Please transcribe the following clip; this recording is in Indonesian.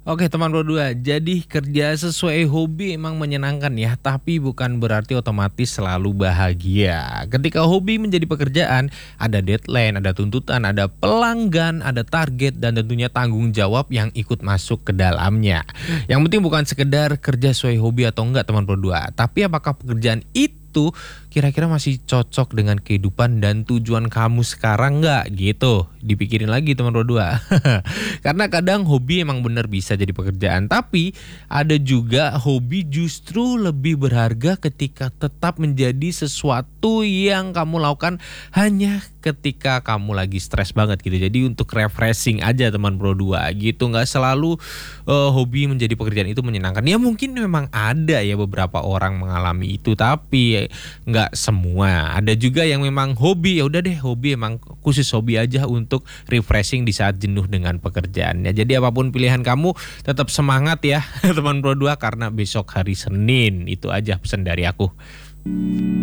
Oke teman Pro 2, jadi kerja sesuai hobi emang menyenangkan ya, tapi bukan berarti otomatis selalu bahagia. Ketika hobi menjadi pekerjaan, ada deadline, ada tuntutan, ada pelanggan, ada target, dan tentunya tanggung jawab yang ikut masuk ke dalamnya. Yang penting bukan sekedar kerja sesuai hobi atau enggak teman Pro 2, tapi apakah pekerjaan itu kira-kira masih cocok dengan kehidupan dan tujuan kamu sekarang nggak gitu. Dipikirin lagi teman Pro 2. Karena kadang hobi emang bener bisa jadi pekerjaan, tapi ada juga hobi justru lebih berharga ketika tetap menjadi sesuatu yang kamu lakukan hanya ketika kamu lagi stres banget gitu. Jadi untuk refreshing aja teman Pro 2 gitu, nggak selalu hobi menjadi pekerjaan itu menyenangkan. Ya mungkin memang ada ya beberapa orang mengalami itu, tapi nggak semua. Ada juga yang memang hobi, ya udah deh hobi emang khusus hobi aja untuk refreshing di saat jenuh dengan pekerjaannya. Jadi apapun pilihan kamu tetap semangat ya teman Pro 2, karena besok hari Senin. Itu aja pesan dari aku.